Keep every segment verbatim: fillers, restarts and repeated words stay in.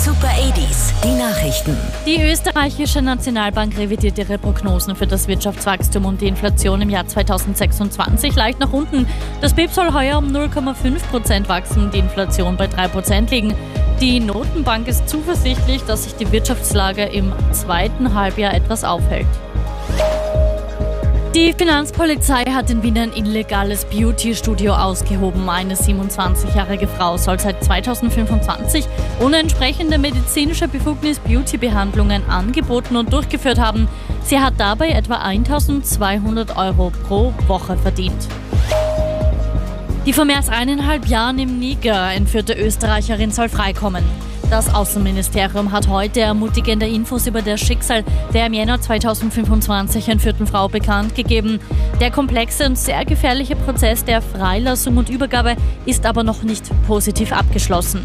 Super achtziger, die Nachrichten. Die österreichische Nationalbank revidiert ihre Prognosen für das Wirtschaftswachstum und die Inflation im Jahr zweitausendsechsundzwanzig leicht nach unten. Das B I P soll heuer um null Komma fünf Prozent wachsen, die Inflation bei drei Prozent liegen. Die Notenbank ist zuversichtlich, dass sich die Wirtschaftslage im zweiten Halbjahr etwas aufhält. Die Finanzpolizei hat in Wien ein illegales Beauty-Studio ausgehoben. Eine siebenundzwanzigjährige Frau soll seit zweitausendfünfundzwanzig ohne entsprechende medizinische Befugnis Beauty-Behandlungen angeboten und durchgeführt haben. Sie hat dabei etwa eintausendzweihundert Euro pro Woche verdient. Die vor mehr als eineinhalb Jahren im Niger entführte Österreicherin soll freikommen. Das Außenministerium hat heute ermutigende Infos über das Schicksal der im Jänner zweitausendfünfundzwanzig entführten Frau bekannt gegeben. Der komplexe und sehr gefährliche Prozess der Freilassung und Übergabe ist aber noch nicht positiv abgeschlossen.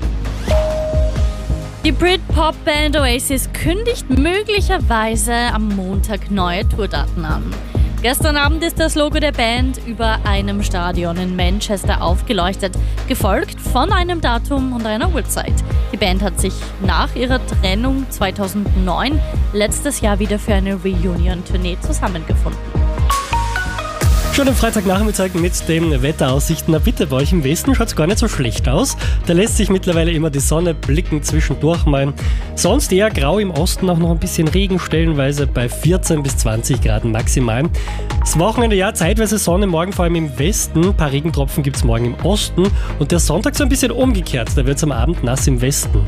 Die Brit-Pop-Band Oasis kündigt möglicherweise am Montag neue Tourdaten an. Gestern Abend ist das Logo der Band über einem Stadion in Manchester aufgeleuchtet, gefolgt von einem Datum und einer Uhrzeit. Die Band hat sich nach ihrer Trennung zweitausendneun letztes Jahr wieder für eine Reunion-Tournee zusammengefunden. Schon am Freitagnachmittag mit den Wetteraussichten. Na bitte, bei euch im Westen schaut es gar nicht so schlecht aus. Da lässt sich mittlerweile immer die Sonne blicken zwischendurch mal. Sonst eher grau, im Osten auch noch ein bisschen Regen, stellenweise bei vierzehn bis zwanzig Grad maximal. Das Wochenende, ja, zeitweise Sonne, morgen vor allem im Westen. Ein paar Regentropfen gibt es morgen im Osten. Und der Sonntag so ein bisschen umgekehrt, da wird es am Abend nass im Westen.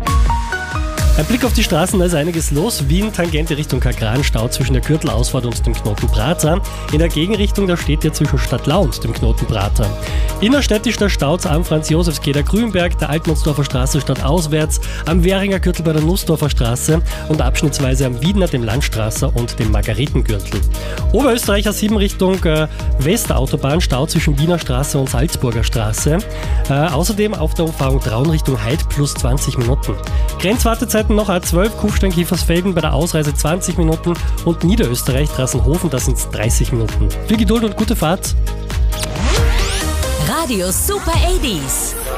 Ein Blick auf die Straßen, da ist einiges los. Wien, Tangente Richtung Kagran, Stau zwischen der Gürtelausfahrt und dem Knoten Prater. In der Gegenrichtung, da steht ja zwischen Stadtlau und dem Knoten Prater. Innerstädtisch der Stau am Franz-Josefs-Geder Grünberg, der Altmannsdorfer Straße stadtauswärts, am Währinger Gürtel bei der Nussdorfer Straße und abschnittsweise am Wiedner, dem Landstrasser und dem Margaretengürtel. Oberösterreicher sieben Richtung äh, Westautobahn, Stau zwischen Wiener Straße und Salzburger Straße. Äh, außerdem auf der Umfahrung Traun Richtung Heid plus zwanzig Minuten. Grenzwartezeiten noch A zwölf, Kufstein-Kiefersfelden bei der Ausreise zwanzig Minuten und Niederösterreich, Drassenhofen, das sind dreißig Minuten. Viel Geduld und gute Fahrt. Radio Super achtziger.